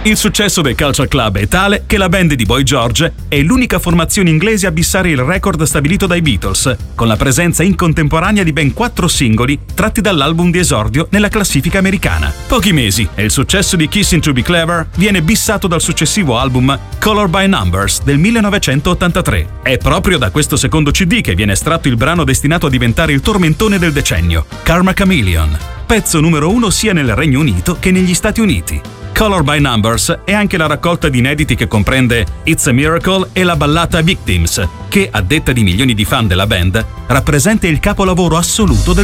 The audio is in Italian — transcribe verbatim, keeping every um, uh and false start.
Il successo del Culture Club è tale che la band di Boy George è l'unica formazione inglese a bissare il record stabilito dai Beatles, con la presenza in contemporanea di ben quattro singoli tratti dall'album di esordio nella classifica americana. Pochi mesi e il successo di Kissing to Be Clever viene bissato dal successivo album Color by Numbers del millenovecentottantatré. È proprio da questo secondo C D che viene estratto il brano destinato a diventare il tormentone del decennio, Karma Chameleon, pezzo numero uno sia nel Regno Unito che negli Stati Uniti. Color by Numbers è anche la raccolta di inediti che comprende It's a Miracle e la ballata Victims, che, a detta di milioni di fan della band, rappresenta il capolavoro assoluto del